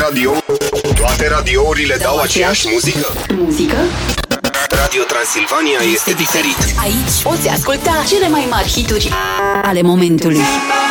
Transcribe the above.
Toate radiourile dau aceeași muzică? Radio Transilvania este diferit. Aici poți asculta cele mai mari hituri ale momentului.